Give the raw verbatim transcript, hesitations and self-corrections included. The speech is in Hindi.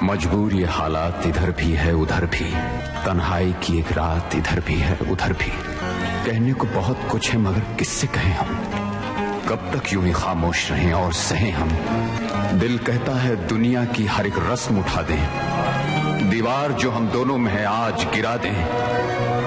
मजबूरी हालात इधर भी है उधर भी, तन्हाई की एक रात इधर भी है उधर भी। कहने को बहुत कुछ है मगर किससे कहें हम, कब तक यूं ही खामोश रहें और सहें हम। दिल कहता है दुनिया की हर एक रस्म उठा दें, दीवार जो हम दोनों में है आज गिरा दें।